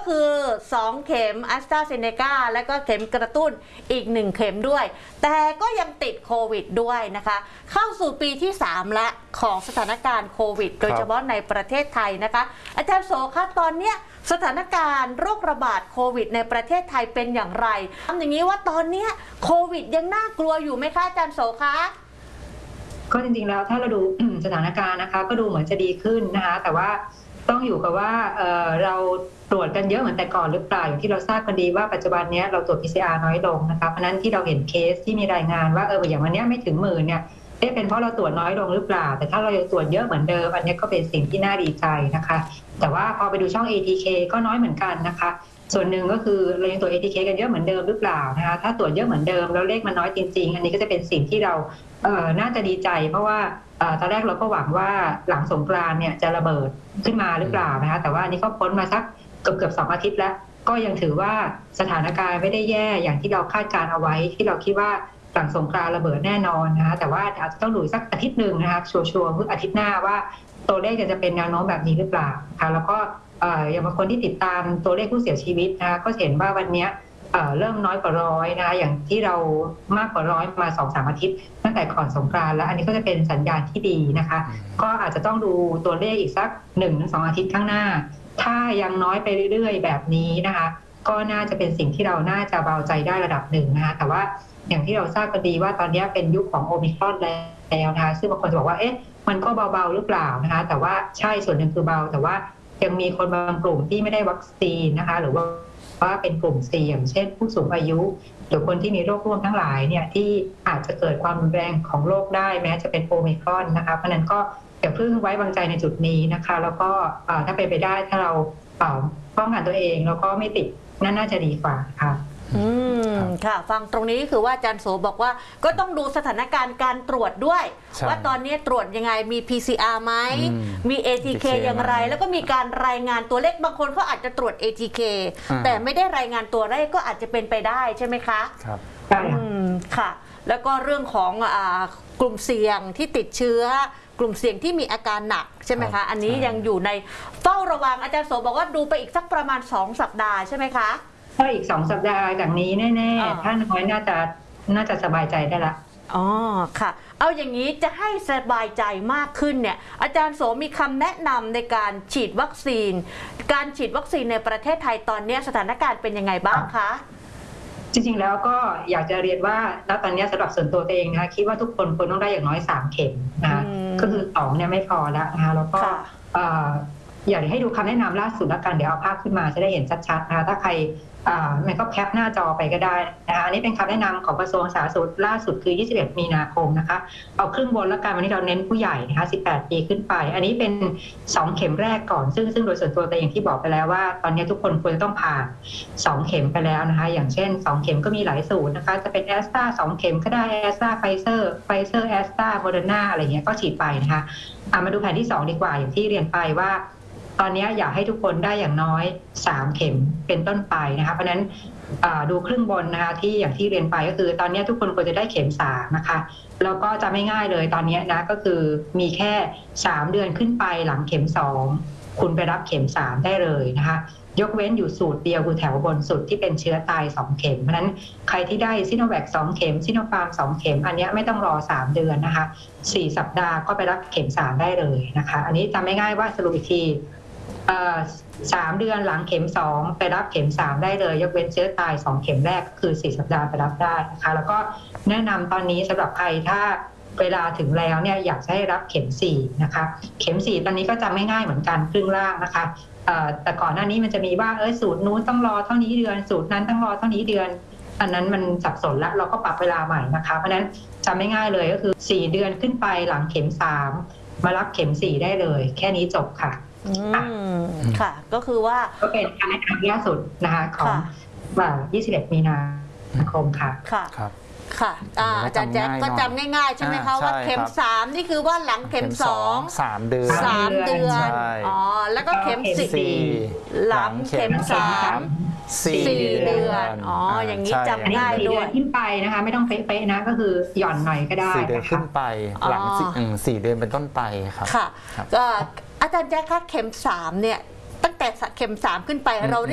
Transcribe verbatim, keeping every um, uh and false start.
คือสองเข็มแอสตราเซเนกาและก็เข็มกระตุ้นอีกหนึ่งเข็มด้วยแต่ก็ยังติดโควิดด้วยนะคะเข้าสู่ปีที่สามละของสถานการณ์โควิดโดยเฉพาะในประเทศไทยนะคะอาจารย์โสคะตอนเนี้ยสถานการณ์โรคระบาดโควิดในประเทศไทยเป็นอย่างไรทำอย่างนี้ว่าตอนนี้โควิดยังน่ากลัวอยู่ไหมคะอาจารย์โสคะก็จริงๆแล้วถ้าเราดู สถานการณ์นะคะก็ดูเหมือนจะดีขึ้นนะคะแต่ว่าต้องอยู่กับว่า เ, เราตรวจกันเยอะเหมือนแต่ก่อนหรือเปล่าอย่างที่เราทราบกันดีว่าปัจจุบันนี้เราตรวจ พี ซี อาร์ น้อยลงนะคะเพราะนั้นที่เราเห็นเคสที่มีรายงานว่าเอออย่างวันนี้ไม่ถึงหมื่นเนี่ยเป็นเพราะเราตรวจน้อยลงหรือเปล่าแต่ถ้าเรายังตรวจเยอะเหมือนเดิมอันนี้ก็เป็นสิ่งที่น่าดีใจนะคะแต่ว่าพอไปดูช่อง เอ ที เค ก็น้อยเหมือนกันนะคะส่วนหนึ่งก็คือเรายังตรวจ เอ ที เค กันเยอะเหมือนเดิมหรือเปล่านะคะถ้าตรวจเยอะเหมือนเดิมแล้วเลขมันน้อยจริงๆอันนี้ก็จะเป็นสิ่งที่เราเอ่อน่าจะดีใจเพราะว่าตอนแรกเราก็หวังว่าหลังสงกรานต์เนี่ยจะระเบิดขึ้นมาหรือเปล่านะคะแต่ว่าอันนี้ก็พ้นมาสักเกือบเกือบสองอาทิตย์แล้วก็ยังถือว่าสถานการณ์ไม่ได้แย่อย่างที่เราคาดการเอาไว้ที่เราคิดว่าหลังสงกรานต์ระเบิดแน่นอนนะคะแต่ว่าอาจจะต้องดูสักอาทิตย์หนึ่งนะคะชัวร์ๆเพื่ออาทิตย์หน้าว่าตัวเลขจะเป็นแนวโน้มแบบนี้หรือเปล่าค่ะแล้วก็อย่างบางคนที่ติดตามตัวเลขผู้เสียชีวิตนะคะก็เห็นว่าวันนี้เริ่มน้อยกว่าร้อยนะคะอย่างที่เรามากกว่าร้อยมา สองถึงสาม อาทิตย์ตั้งแต่ก่อนสงกรานต์แล้วอันนี้ก็จะเป็นสัญญาณที่ดีนะคะก็อาจจะต้องดูตัวเลขอีกสัก หนึ่งถึงสอง อาทิตย์ข้างหน้าถ้ายังน้อยไปเรื่อยๆแบบนี้นะคะก็น่าจะเป็นสิ่งที่เราน่าจะเบาใจได้ระดับหนึ่งนะคะแต่ว่าอย่างที่เราทราบกันดีว่าตอนนี้เป็นยุคของโอมิครอนแล้วนะคะซึ่งบางคนจะบอกว่าเอ๊ะมันก็เบาๆหรือเปล่านะคะแต่ว่าใช่ส่วนหนึ่งคือเบาแต่ว่ายังมีคนบางกลุ่มที่ไม่ได้วัคซีนนะคะหรือว่าว่าเป็นกลุ่มเสี่ยงเช่นผู้สูงอายุหรือคนที่มีโรคร่วมทั้งหลายเนี่ยที่อาจจะเกิดความรุนแรงของโรคได้แม้จะเป็นโอมิครอนนะคะเพราะนั้นก็อย่าเพิ่งไว้วางใจในจุดนี้นะคะแล้วก็ถ้าเป็นไปได้ถ้าเราป้องกันตัวเองแล้วก็ไม่ติดนั่นน่าจะดีกว่าค่ะอืมค่ะฟังตรงนี้คือว่าอาจารย์โสบอกว่าก็ต้องดูสถานการณ์การตรวจด้วยว่าตอนนี้ตรวจยังไงมี พี ซี อาร์ ไหมมี เอ ที เค อย่างไรแล้วก็มีการรายงานตัวเลขบางคนเขาอาจจะตรวจ เอ ที เค แต่ไม่ได้รายงานตัวเลขก็อาจจะเป็นไปได้ใช่ไหมคะครับอืมค่ะแล้วก็เรื่องของอ่ากลุ่มเสี่ยงที่ติดเชื้อกลุ่มเสี่ยงที่มีอาการหนักใช่ไหมคะอันนี้ยังอยู่ในเฝ้าระวังอาจารย์โสบอกว่าดูไปอีกสักประมาณสองสัปดาห์ใช่ไหมคะถ้าอีกสองสัปดาห์จากนี้แน่ๆถ้าน้อยน่าจะน่าจะสบายใจได้ละอ๋อค่ะเอาอย่างนี้จะให้สบายใจมากขึ้นเนี่ยอาจารย์โสมีคำแนะนำในการฉีดวัคซีนการฉีดวัคซีนในประเทศไทยตอนนี้สถานการณ์เป็นยังไงบ้างคะจริงๆแล้วก็อยากจะเรียนว่าณตอนนี้สำหรับส่วนตัวเองนะคะคิดว่าทุกคนควรต้องได้อย่างน้อยสามเข็มนะคะก็คือสองเนี่ยไม่พอแล้วนะคะแล้วก็อยากให้ดูคำแนะนำล่าสุดแล้วกันเดี๋ยวเอาภาพขึ้นมาจะได้เห็นชัดๆนะคะถ้าใครมันก็แคปหน้าจอไปก็ได้นะคะอันนี้เป็นคำแนะนำของกระทรวงสาธารณสุขล่าสุดคือยี่สิบเอ็ดมีนาคมนะคะเอาครึ่งบนแล้วกันวันนี้เราเน้นผู้ใหญ่นะคะสิบแปดปีขึ้นไปอันนี้เป็นสองเข็มแรกก่อนซึ่งซึ่งโดยส่วนตัวตัวเองที่บอกไปแล้วว่าตอนนี้ทุกคนควรจะต้องผ่านสองเข็มไปแล้วนะคะอย่างเช่นสองเข็มก็มีหลายสูตรนะคะจะเป็นแอสตราสองเข็มก็ได้แอสตราไฟเซอร์ไฟเซอร์แอสตราโมเดอร์นาอะไรเงี้ยก็ฉีดไปนะคะมาดูแผนที่สองดีกว่าอย่างที่เรียนไปว่าตอนนี้อยากให้ทุกคนได้อย่างน้อยสามเข็มเป็นต้นไปนะคะเพราะนั้นดูครึ่งบนนะคะที่อย่างที่เรียนไปก็คือตอนนี้ทุกคนควรจะได้เข็มสามนะคะแล้วก็จะไม่ง่ายเลยตอนนี้นะก็คือมีแค่สามเดือนขึ้นไปหลังเข็มสองคุณไปรับเข็มสามได้เลยนะคะยกเว้นอยู่สูตรเดียวคือแถวบนสุดที่เป็นเชื้อตายสองเข็มเพราะนั้นใครที่ได้ซิโนแวคสองเข็มซิโนฟาร์มสองเข็มอันนี้ไม่ต้องรอสามเดือนนะคะสี่สัปดาห์ก็ไปรับเข็มสามได้เลยนะคะอันนี้จำไม่ง่ายว่าสรุปอีกทีสามเดือนหลังเข็มสองไปรับเข็มสามได้เลยยกเว้นเชื้อตายสองเข็มแรกคือสี่สัปดาห์ไปรับได้นะคะแล้วก็แนะนำตอนนี้สำหรับใครถ้าเวลาถึงแล้วเนี่ยอยากจะให้รับเข็มสี่นะคะเข็มสี่ตอนนี้ก็จำไม่ง่ายเหมือนกันครึ่งล่างนะคะแต่ก่อนหน้านี้มันจะมีว่าเออสูตรนู้นต้องรอเท่านี้เดือนสูตรนั้นต้องรอเท่านี้เดือนอันนั้นมันสับสนแล้วเราก็ปรับเวลาใหม่นะคะเพราะนั้นจำไม่ง่ายเลยก็คือสี่เดือนขึ้นไปหลังเข็มสามมารับเข็มสี่ได้เลยแค่นี้จบค่ะอืมค่ะก็คือว่าก็เป็นการแนะนำล่าสุดนะคะของวันยี่สิบเอ็ดมีนาคมค่ะค่ะค่ะอาจารย์แจ๊คก็จำง่ายๆใช่ไหมคะว่าเข็มสามนี่คือว่าหลังเข็มสองสามเดือนสามเดือนอ๋อแล้วก็เข็มสี่หลังเข็มสามสี่เดือนอ๋ออย่างนี้จำง่ายด้วยขึ้นไปนะคะไม่ต้องเป๊ะๆนะก็คือหย่อนหน่อยก็ได้สี่เดือนขึ้นไปหลังสี่เดือนเป็นต้นไปครับค่ะก็อาจารย์แจ๊คคะเข็มสามเนี่ยตั้งแต่เข็มสามขึ้นไปเรา